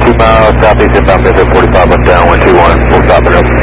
2 miles southeast inbound, Midway 45, west down, 121, we'll stop it up.